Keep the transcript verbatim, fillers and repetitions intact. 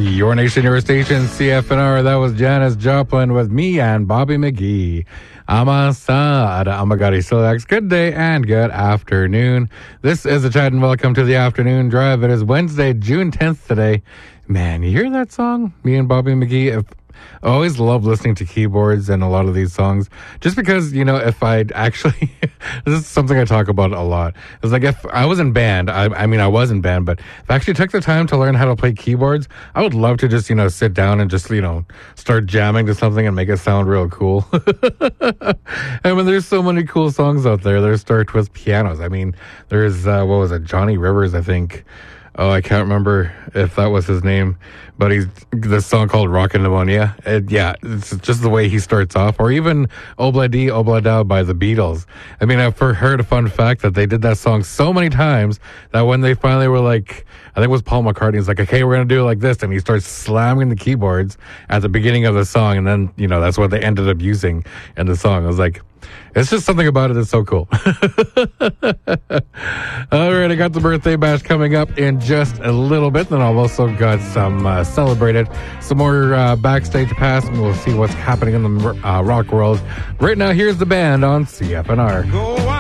Your nation, your station, C F N R. That was Janis Joplin with me and Bobby McGee. Amasa Amagari Silax. Good day and good afternoon. This is a chat and welcome to the afternoon drive. It is Wednesday, June tenth today. Man, you hear that song? Me and Bobby McGee. If, I always love listening to keyboards and a lot of these songs just because, you know, if I'd actually, this is something I talk about a lot. It's like if I was in band, I, I mean, I was in band, but if I actually took the time to learn how to play keyboards, I would love to just, you know, sit down and just, you know, start jamming to something and make it sound real cool. I mean, there's so many cool songs out there that start with pianos. I mean, there's, uh, what was it, Johnny Rivers, I think. Oh, I can't remember if that was his name, but he's this song called Rockin' Pneumonia. It, yeah, it's just the way he starts off. Or even Obla Di, Obla Da by the Beatles. I mean, I've heard a fun fact that they did that song so many times that when they finally were like, I think it was Paul McCartney, he's like, okay, we're going to do it like this. And he starts slamming the keyboards at the beginning of the song. And then, you know, that's what they ended up using in the song. I was like, it's just something about it that's so cool. All right, I got the birthday bash coming up in just a little bit. Then I've also got some uh, celebrated, some more uh, backstage pass, and we'll see what's happening in the uh, rock world. Right now, here's the band on C F N R. Go on.